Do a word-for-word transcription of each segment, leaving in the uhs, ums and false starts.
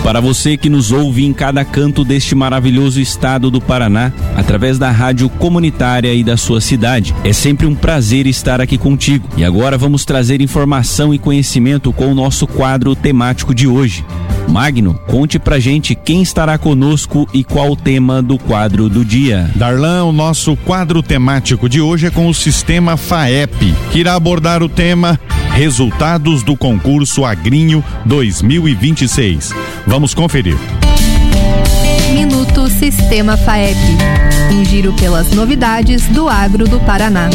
para você que nos ouve em cada canto deste maravilhoso estado do Paraná, através da rádio comunitária e da sua cidade. É sempre um prazer estar aqui contigo. E agora vamos trazer informação e conhecimento com o nosso quadro temático de hoje. Magno, conte pra gente quem estará conosco e qual o tema do quadro do dia. Darlan, o nosso quadro temático de hoje é com o Sistema FAEP, que irá abordar o tema Resultados do Concurso Agrinho dois mil e vinte e seis. Vamos conferir. Minuto Sistema FAEP, um giro pelas novidades do agro do Paraná.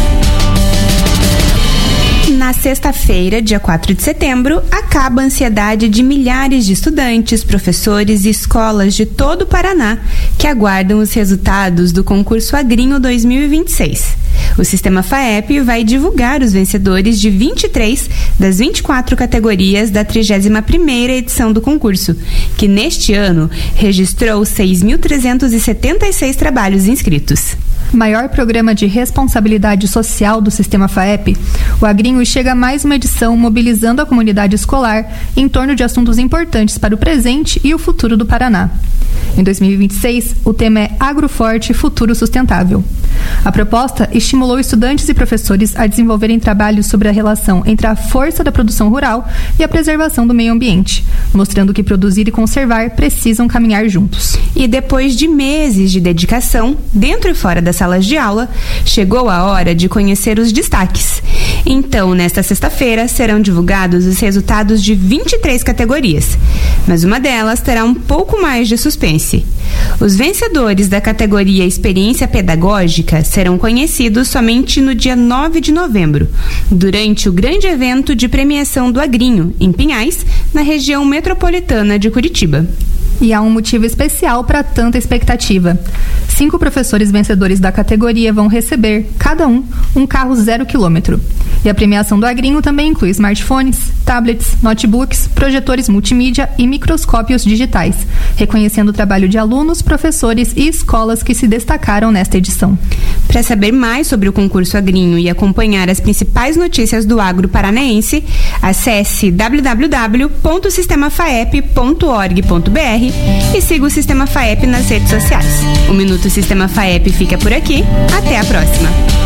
Na sexta-feira, dia quatro de setembro, acaba a ansiedade de milhares de estudantes, professores e escolas de todo o Paraná que aguardam os resultados do concurso Agrinho dois mil e vinte e seis. O Sistema FAEP vai divulgar os vencedores de vinte e três das vinte e quatro categorias da trigésima primeira edição do concurso, que neste ano registrou seis mil trezentos e setenta e seis trabalhos inscritos. Maior programa de responsabilidade social do Sistema FAEP, o Agrinho chega a mais uma edição mobilizando a comunidade escolar em torno de assuntos importantes para o presente e o futuro do Paraná. Em dois mil e vinte e seis, o tema é Agroforte Futuro Sustentável. A proposta estimulou estudantes e professores a desenvolverem trabalhos sobre a relação entre a força da produção rural e a preservação do meio ambiente, mostrando que produzir e conservar precisam caminhar juntos. E depois de meses de dedicação, dentro e fora das salas de aula, chegou a hora de conhecer os destaques. Então, nesta sexta-feira, serão divulgados os resultados de vinte e três categorias, mas uma delas terá um pouco mais de suspense. Os vencedores da categoria Experiência Pedagógica serão conhecidos somente no dia nove de novembro, durante o grande evento de premiação do Agrinho, em Pinhais, na região metropolitana de Curitiba. E há um motivo especial para tanta expectativa. Cinco professores vencedores da categoria vão receber, cada um, um carro zero quilômetro. E a premiação do Agrinho também inclui smartphones, tablets, notebooks, projetores multimídia e microscópios digitais, reconhecendo o trabalho de alunos, professores e escolas que se destacaram nesta edição. Para saber mais sobre o concurso Agrinho e acompanhar as principais notícias do agro paranaense, acesse w w w ponto sistema faep ponto org ponto b r e siga o Sistema FAEP nas redes sociais. O Minuto Sistema FAEP fica por aqui. Até a próxima.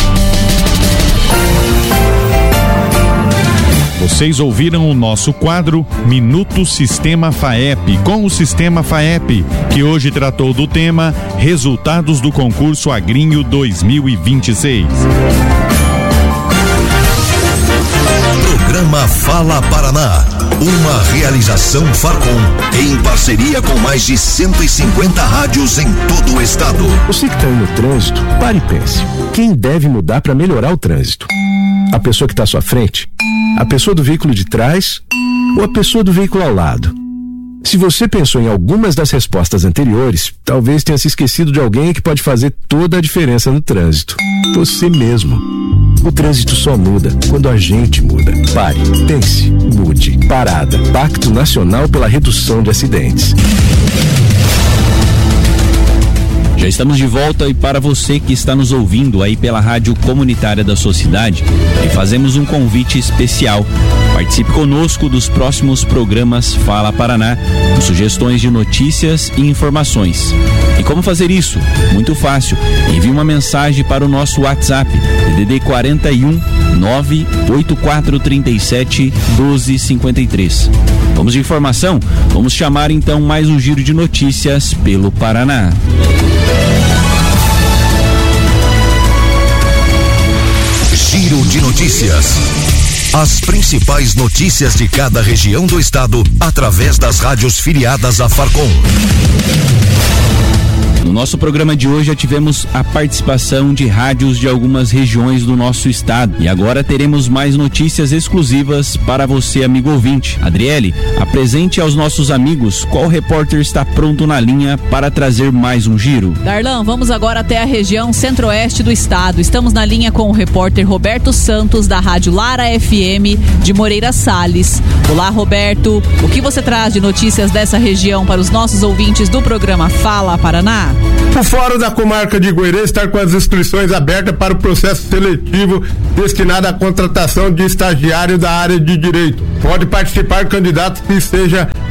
Vocês ouviram o nosso quadro Minuto Sistema FAEP, com o Sistema FAEP, que hoje tratou do tema Resultados do Concurso Agrinho dois mil e vinte e seis. Programa Fala Paraná, uma realização Farcom, em parceria com mais de cento e cinquenta rádios em todo o estado. Você que está aí no trânsito, pare e pense. Quem deve mudar para melhorar o trânsito? A pessoa que está à sua frente? A pessoa do veículo de trás? Ou a pessoa do veículo ao lado? Se você pensou em algumas das respostas anteriores, talvez tenha se esquecido de alguém que pode fazer toda a diferença no trânsito. Você mesmo. O trânsito só muda quando a gente muda. Pare, pense, mude. Parada. Pacto Nacional pela Redução de Acidentes. Já estamos de volta, e para você que está nos ouvindo aí pela rádio comunitária da sua cidade, lhe fazemos um convite especial. Participe conosco dos próximos programas Fala Paraná, com sugestões de notícias e informações. E como fazer isso? Muito fácil. Envie uma mensagem para o nosso WhatsApp, D D D quarenta e um, nove oito quatro três sete, doze cinquenta e três. Vamos de informação? Vamos chamar então mais um giro de notícias pelo Paraná. Giro de notícias. As principais notícias de cada região do estado através das rádios filiadas à Farcom. No nosso programa de hoje já tivemos a participação de rádios de algumas regiões do nosso estado. E agora teremos mais notícias exclusivas para você, amigo ouvinte. Adriele, apresente aos nossos amigos qual repórter está pronto na linha para trazer mais um giro. Darlan, vamos agora até a região centro-oeste do estado. Estamos na linha com o repórter Roberto Santos, da Rádio Lara F M de Moreira Salles. Olá, Roberto. O que você traz de notícias dessa região para os nossos ouvintes do programa Fala Paraná? O Fórum da Comarca de Goiânia está com as inscrições abertas para o processo seletivo destinado à contratação de estagiário da área de direito. Pode participar candidato que seja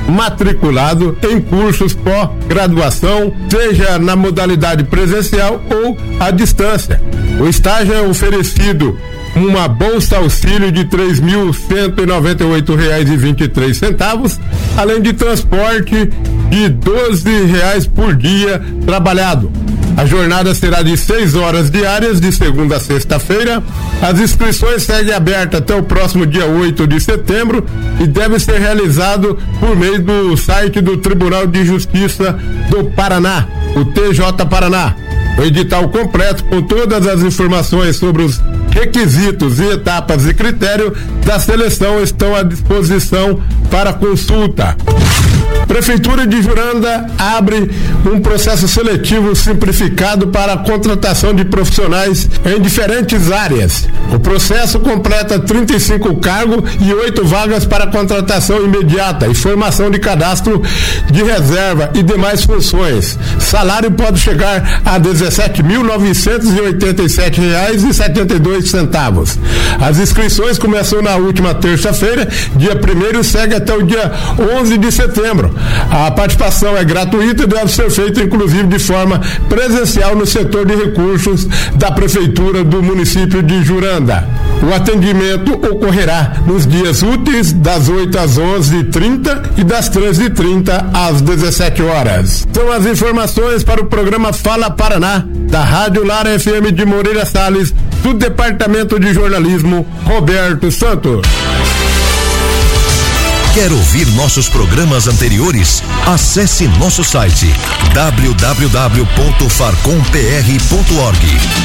matriculado em cursos pós-graduação, seja na modalidade presencial ou à distância. O estágio é oferecido uma bolsa auxílio de três mil cento e noventa e oito reais e vinte e três centavos, além de transporte de doze reais por dia trabalhado. A jornada será de seis horas diárias, de segunda a sexta-feira. As inscrições seguem abertas até o próximo dia oito de setembro e deve ser realizado por meio do site do Tribunal de Justiça do Paraná, o T J Paraná. O edital completo com todas as informações sobre os requisitos e etapas e critério da seleção estão à disposição para consulta. Prefeitura de Juranda abre um processo seletivo simplificado para a contratação de profissionais em diferentes áreas. O processo completa trinta e cinco cargos e oito vagas para contratação imediata e formação de cadastro de reserva e demais funções. Salário pode chegar a dezessete mil novecentos e oitenta e sete reais e setenta e dois centavos. As inscrições começam na última terça-feira, dia primeiro, e segue até o dia onze de setembro. A participação é gratuita e deve ser feita, inclusive, de forma presencial no setor de recursos da Prefeitura do município de Juranda. O atendimento ocorrerá nos dias úteis, das oito às onze e trinta e das treze e trinta às dezessete horas. São as informações para o programa Fala Paraná, da Rádio Lara F M de Moreira Salles, do Departamento de Jornalismo, Roberto Santos. Quer ouvir nossos programas anteriores? Acesse nosso site w w w ponto farcom p r ponto org.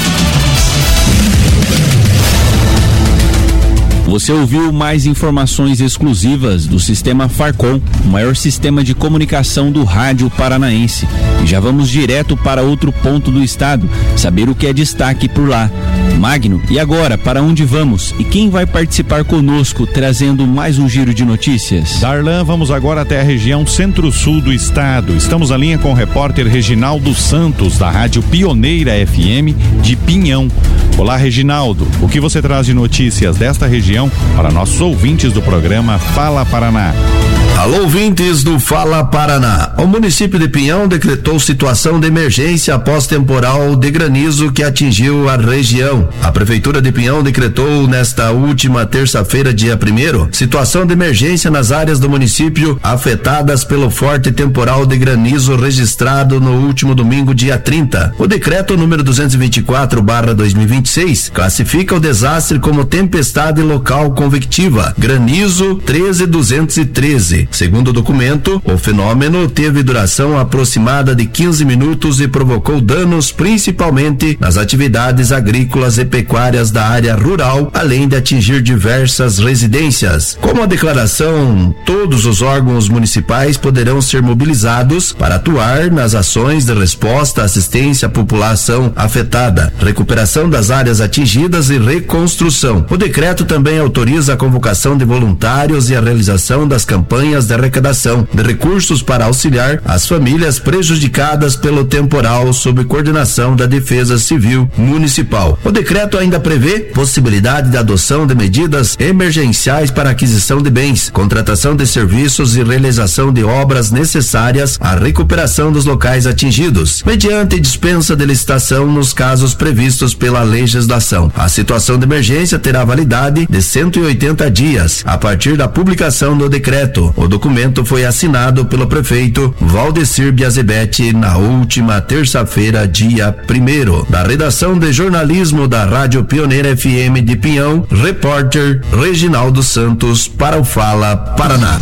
Você ouviu mais informações exclusivas do Sistema Farcom, o maior sistema de comunicação do rádio paranaense. E já vamos direto para outro ponto do estado, saber o que é destaque por lá. Magno, e agora, para onde vamos? E quem vai participar conosco, trazendo mais um giro de notícias? Darlan, vamos agora até a região centro-sul do estado. Estamos na linha com o repórter Reginaldo Santos, da Rádio Pioneira F M de Pinhão. Olá, Reginaldo, o que você traz de notícias desta região para nossos ouvintes do programa Fala Paraná? Alô, ouvintes do Fala Paraná. O município de Pinhão decretou situação de emergência após temporal de granizo que atingiu a região. A Prefeitura de Pinhão decretou nesta última terça-feira, dia primeiro, situação de emergência nas áreas do município afetadas pelo forte temporal de granizo registrado no último domingo, dia trinta. O decreto número duzentos e vinte e quatro barra dois mil e vinte e seis classifica o desastre como tempestade local convectiva, granizo treze duzentos e treze. Segundo o documento, o fenômeno teve duração aproximada de quinze minutos e provocou danos principalmente nas atividades agrícolas e pecuárias da área rural, além de atingir diversas residências. Como a declaração, todos os órgãos municipais poderão ser mobilizados para atuar nas ações de resposta, assistência à população afetada, recuperação das áreas atingidas e reconstrução. O decreto também autoriza a convocação de voluntários e a realização das campanhas de arrecadação de recursos para auxiliar as famílias prejudicadas pelo temporal sob coordenação da Defesa Civil Municipal. O decreto ainda prevê possibilidade de adoção de medidas emergenciais para aquisição de bens, contratação de serviços e realização de obras necessárias à recuperação dos locais atingidos, mediante dispensa de licitação nos casos previstos pela legislação. A situação de emergência terá validade de cento e oitenta dias a partir da publicação do decreto. O documento foi assinado pelo prefeito Valdecir Biazebete na última terça-feira, dia primeiro. Da redação de jornalismo da Rádio Pioneira F M de Pinhão, repórter Reginaldo Santos para o Fala Paraná.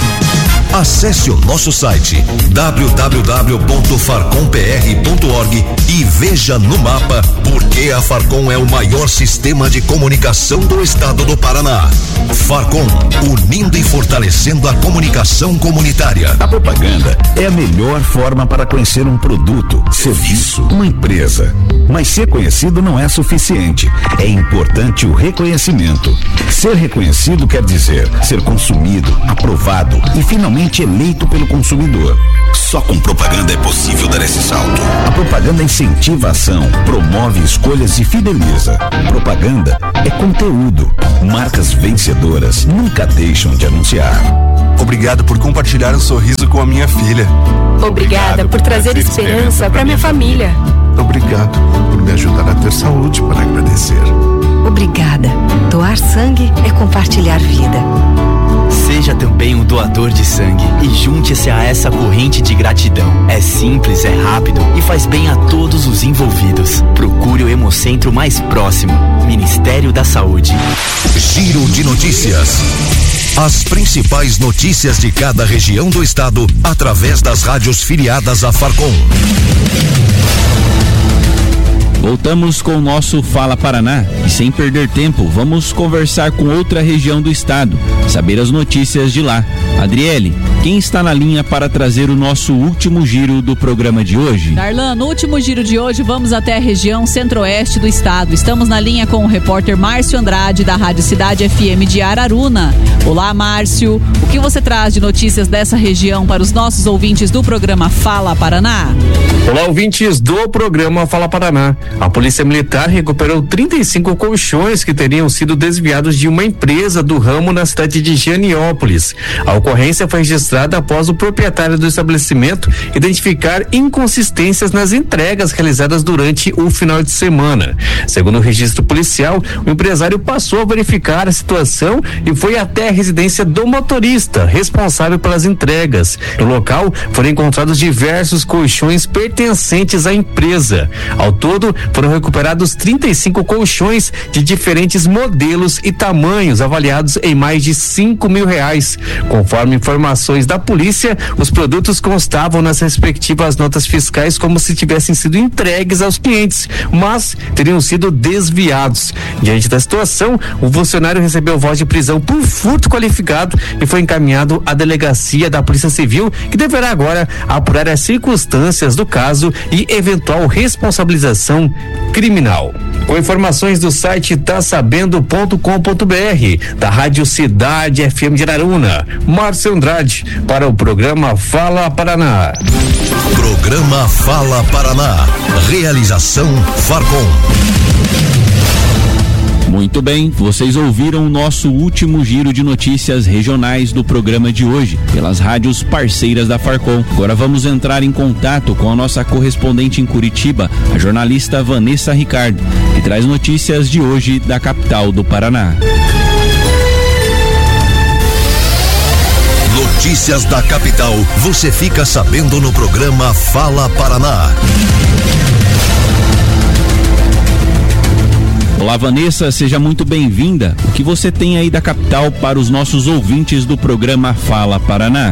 Acesse o nosso site w w w ponto farcom p r ponto org e veja no mapa por que a Farcom é o maior sistema de comunicação do estado do Paraná. Farcom, unindo e fortalecendo a comunicação comunitária. A propaganda é a melhor forma para conhecer um produto, serviço, uma empresa. Mas ser conhecido não é suficiente. É importante o reconhecimento. Ser reconhecido quer dizer ser consumido, aprovado e finalmente eleito pelo consumidor. Só com propaganda é possível dar esse salto. A propaganda incentiva a ação, promove escolhas e fideliza. Propaganda é conteúdo. Marcas vencedoras nunca deixam de anunciar. Obrigado por compartilhar um sorriso com a minha filha. Obrigada por trazer esperança para minha família. Obrigado por me ajudar a ter saúde para agradecer. Obrigada. Doar sangue é compartilhar vida. Seja também um doador de sangue e junte-se a essa corrente de gratidão. É simples, é rápido e faz bem a todos os envolvidos. Procure o Hemocentro mais próximo. Ministério da Saúde. Giro de notícias. As principais notícias de cada região do estado através das rádios filiadas à Farcom. Voltamos com o nosso Fala Paraná e sem perder tempo, vamos conversar com outra região do estado, saber as notícias de lá. Adriele, quem está na linha para trazer o nosso último giro do programa de hoje? Darlan, no último giro de hoje vamos até a região centro-oeste do estado. Estamos na linha com o repórter Márcio Andrade da Rádio Cidade F M de Araruna. Olá, Márcio, o que você traz de notícias dessa região para os nossos ouvintes do programa Fala Paraná? Olá, ouvintes do programa Fala Paraná. A Polícia Militar recuperou trinta e cinco colchões que teriam sido desviados de uma empresa do ramo na cidade de Janiópolis. A ocorrência foi registrada após o proprietário do estabelecimento identificar inconsistências nas entregas realizadas durante o final de semana. Segundo o registro policial, o empresário passou a verificar a situação e foi até a residência do motorista, responsável pelas entregas. No local, foram encontrados diversos colchões pertencentes à empresa. Ao todo, foram recuperados trinta e cinco colchões de diferentes modelos e tamanhos, avaliados em mais de cinco mil reais. Conforme informações da polícia, os produtos constavam nas respectivas notas fiscais como se tivessem sido entregues aos clientes, mas teriam sido desviados. Diante da situação, o funcionário recebeu voz de prisão por furto qualificado e foi encaminhado à delegacia da Polícia Civil, que deverá agora apurar as circunstâncias do caso e eventual responsabilização criminal. Com informações do site tá sabendo ponto com ponto br, da Rádio Cidade F M de Araruna, Márcio Andrade, para o programa Fala Paraná. Programa Fala Paraná. Realização Farcom. Muito bem, vocês ouviram o nosso último giro de notícias regionais do programa de hoje, pelas rádios parceiras da Farcom. Agora vamos entrar em contato com a nossa correspondente em Curitiba, a jornalista Vanessa Ricardo, que traz notícias de hoje da capital do Paraná. Notícias da capital, você fica sabendo no programa Fala Paraná. Olá, Vanessa, seja muito bem-vinda. O que você tem aí da capital para os nossos ouvintes do programa Fala Paraná?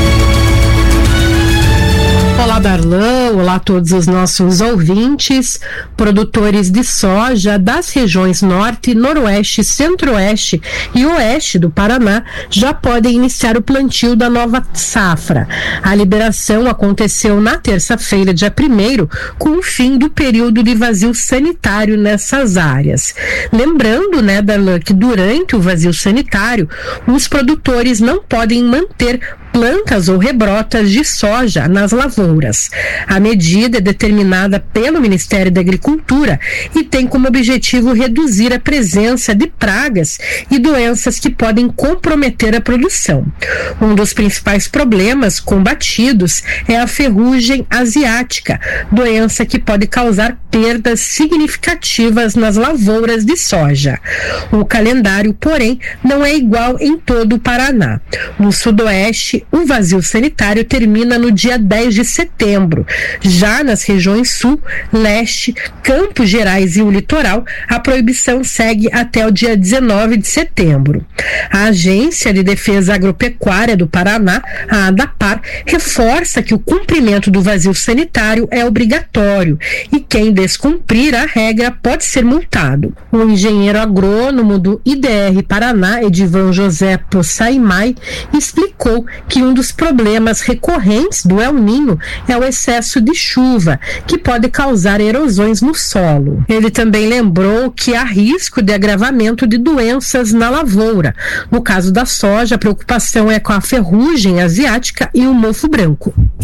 Olá, Darlan, olá a todos os nossos ouvintes. Produtores de soja das regiões Norte, Noroeste, Centro-Oeste e Oeste do Paraná já podem iniciar o plantio da nova safra. A liberação aconteceu na terça-feira, dia primeiro, com o fim do período de vazio sanitário nessas áreas. Lembrando, né, Darlan, que durante o vazio sanitário, os produtores não podem manter plantas ou rebrotas de soja nas lavouras. A medida é determinada pelo Ministério da Agricultura e tem como objetivo reduzir a presença de pragas e doenças que podem comprometer a produção. Um dos principais problemas combatidos é a ferrugem asiática, doença que pode causar perdas significativas nas lavouras de soja. O calendário, porém, não é igual em todo o Paraná. No Sudoeste, o vazio sanitário termina no dia dez de setembro. Já nas regiões Sul, Leste, Campos Gerais e o Litoral, a proibição segue até o dia dezenove de setembro. A Agência de Defesa Agropecuária do Paraná, a ADAPAR, reforça que o cumprimento do vazio sanitário é obrigatório e quem descumprir a regra pode ser multado. O engenheiro agrônomo do I D R Paraná, Edivan José Possaimai, explicou que um dos problemas recorrentes do El Niño é o excesso de chuva, que pode causar erosões no solo. Ele também lembrou que há risco de agravamento de doenças na lavoura. No caso da soja, a preocupação é com a ferrugem asiática e o mofo branco.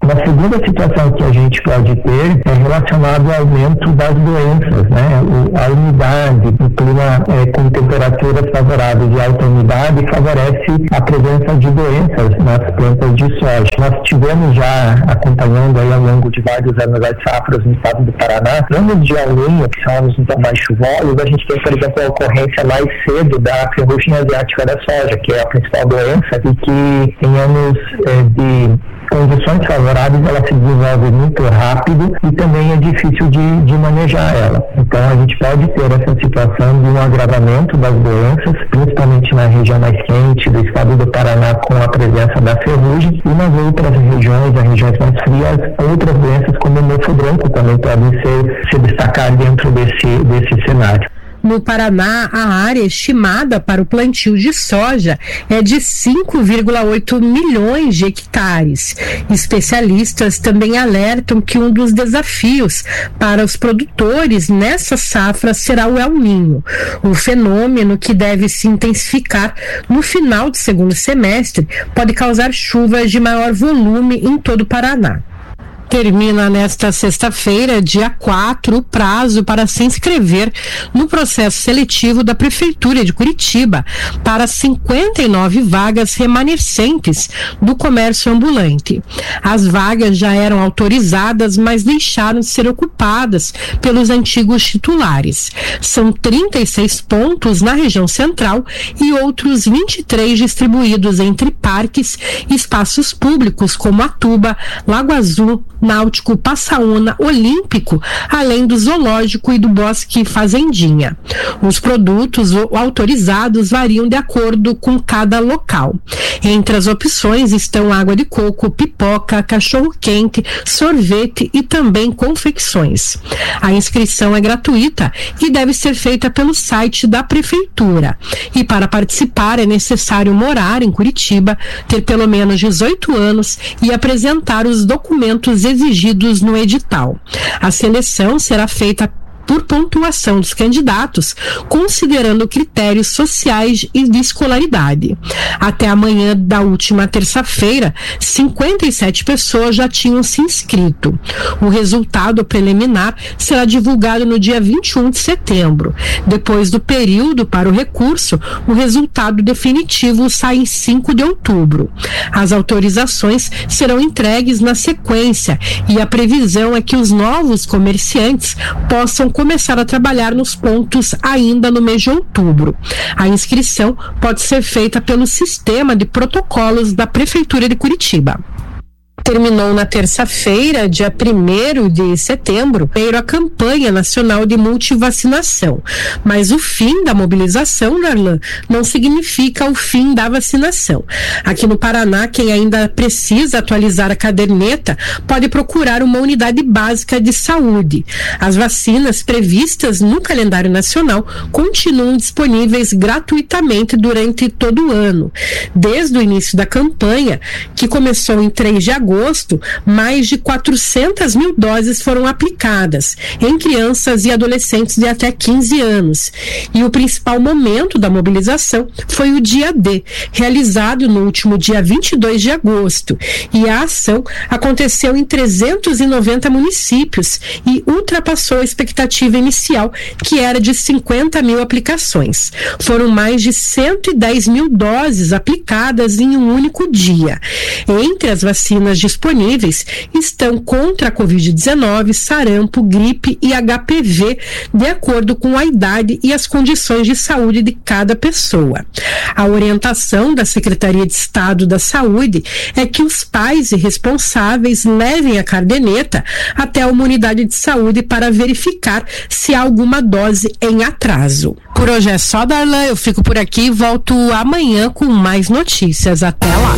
Uma segunda situação que a gente pode ter é relacionado ao aumento das doenças, né? A umidade, o clima é, com temperaturas favoráveis e alta umidade favorece a presença de doenças nas plantas de soja. Nós tivemos já acompanhando aí ao longo de vários anos as safras no estado do Paraná. Anos de alinha, que são anos então mais chuvosos, a gente tem, por exemplo, a ocorrência mais cedo da ferrugem asiática da soja, que é a principal doença e que em anos é, de condições favoráveis ela se desenvolve muito rápido e também é difícil de, de manejar ela. Então a gente pode ter essa situação de um agravamento das doenças, principalmente na região mais quente do estado do Paraná com a presença da ferrugem, e nas outras regiões, as regiões mais frias, outras doenças como o mofo branco também podem ser, se destacar dentro desse, desse cenário. No Paraná, a área estimada para o plantio de soja é de cinco vírgula oito milhões de hectares. Especialistas também alertam que um dos desafios para os produtores nessa safra será o El Niño, um fenômeno que deve se intensificar no final do segundo semestre, pode causar chuvas de maior volume em todo o Paraná. Termina nesta sexta-feira, dia quatro, o prazo para se inscrever no processo seletivo da Prefeitura de Curitiba para cinquenta e nove vagas remanescentes do comércio ambulante. As vagas já eram autorizadas, mas deixaram de ser ocupadas pelos antigos titulares. São trinta e seis pontos na região central e outros vinte e três distribuídos entre parques e espaços públicos como Atuba, Lago Azul, Náutico, Passaúna, Olímpico, além do Zoológico e do Bosque Fazendinha. Os produtos autorizados variam de acordo com cada local. Entre as opções estão água de coco, pipoca, cachorro-quente, sorvete e também confecções. A inscrição é gratuita e deve ser feita pelo site da Prefeitura. E para participar é necessário morar em Curitiba, ter pelo menos dezoito anos e apresentar os documentos exigidos no edital. A seleção será feita por pontuação dos candidatos, considerando critérios sociais e de escolaridade. Até amanhã da última terça-feira, cinquenta e sete pessoas já tinham se inscrito. O resultado preliminar será divulgado no dia vinte e um de setembro. Depois do período para o recurso, o resultado definitivo sai em cinco de outubro. As autorizações serão entregues na sequência e a previsão é que os novos comerciantes possam começar a trabalhar nos pontos ainda no mês de outubro. A inscrição pode ser feita pelo sistema de protocolos da Prefeitura de Curitiba. Terminou na terça-feira, dia primeiro de setembro, a campanha nacional de multivacinação. Mas o fim da mobilização, Darlan, não significa o fim da vacinação. Aqui no Paraná, quem ainda precisa atualizar a caderneta pode procurar uma unidade básica de saúde. As vacinas previstas no calendário nacional continuam disponíveis gratuitamente durante todo o ano. Desde o início da campanha, que começou em três de agosto, mais de quatrocentas mil doses foram aplicadas em crianças e adolescentes de até quinze anos. E o principal momento da mobilização foi o dia D, realizado no último dia vinte e dois de agosto. E a ação aconteceu em trezentos e noventa municípios e ultrapassou a expectativa inicial, que era de cinquenta mil aplicações. Foram mais de cento e dez mil doses aplicadas em um único dia. Entre as vacinas disponíveis estão contra a covid dezenove, sarampo, gripe e H P V, de acordo com a idade e as condições de saúde de cada pessoa. A orientação da Secretaria de Estado da Saúde é que os pais e responsáveis levem a caderneta até uma unidade de saúde para verificar se há alguma dose em atraso. Por hoje é só, Darlan, eu fico por aqui e volto amanhã com mais notícias. Até lá.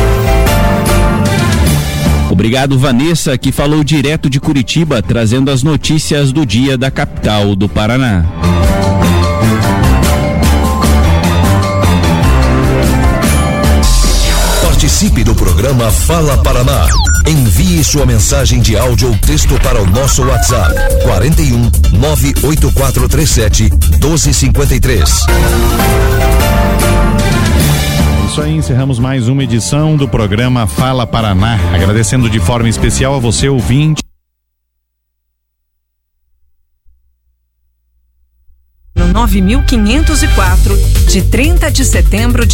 Obrigado, Vanessa, que falou direto de Curitiba, trazendo as notícias do dia da capital do Paraná. Participe do programa Fala Paraná. Envie sua mensagem de áudio ou texto para o nosso WhatsApp quarenta e um, nove oito quatro três sete, doze cinquenta e três. isso aí, encerramos mais uma edição do programa Fala Paraná. Agradecendo de forma especial a você, ouvinte. nove mil quinhentos e quatro, de trinta de setembro de